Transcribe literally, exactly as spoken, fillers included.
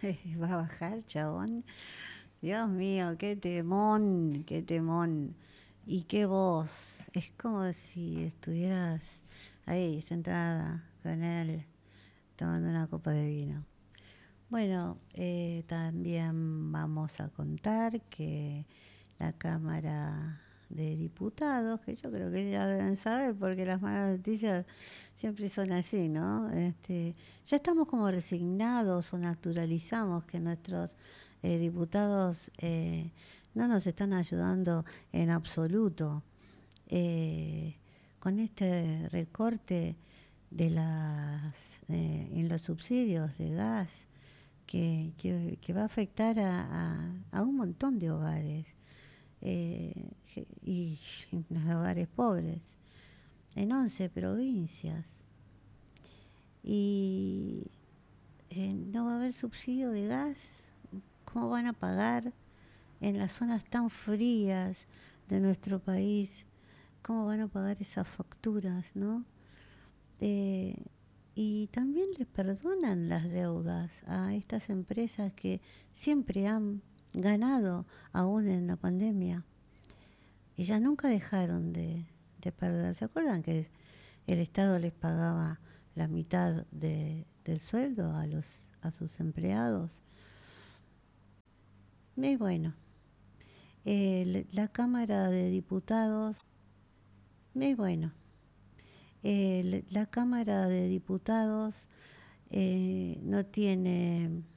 Va a bajar, chabón. Dios mío, qué temón, qué temón. Y qué voz. Es como si estuvieras ahí sentada con él tomando una copa de vino. Bueno, eh, también vamos a contar que la Cámara de Diputados, que yo creo que ya deben saber porque las malas noticias siempre son así, ¿no? Este, ya estamos como resignados o naturalizamos que nuestros eh, diputados eh, no nos están ayudando en absoluto. Eh, con este recorte de las eh, en los subsidios de gas que, que, que va a afectar a, a, a un montón de hogares eh, y los hogares pobres en once provincias y eh, no va a haber subsidio de gas. ¿Cómo van a pagar en las zonas tan frías de nuestro país? ¿Cómo van a pagar esas facturas, no? Eh, y también les perdonan las deudas a estas empresas que siempre han ganado aún en la pandemia. Y ya nunca dejaron de, de perder. ¿Se acuerdan que el Estado les pagaba la mitad de, del sueldo a, los, a sus empleados? Y bueno, eh, la Cámara de Diputados, y bueno, eh, la Cámara de Diputados eh, no tiene